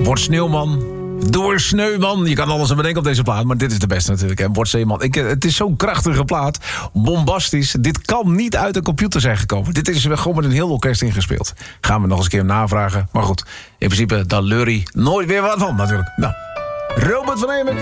Word sneeuwman. Door Sneuman. Je kan alles aan bedenken op deze plaat, maar dit is de beste natuurlijk. Hè? Word Zeeman. Het is zo'n krachtige plaat. Bombastisch. Dit kan niet uit een computer zijn gekomen. Dit is gewoon met een heel orkest ingespeeld. Gaan we nog eens een keer navragen. Maar goed, in principe, daar leur hij nooit weer wat van natuurlijk. Nou, Robert van Emen.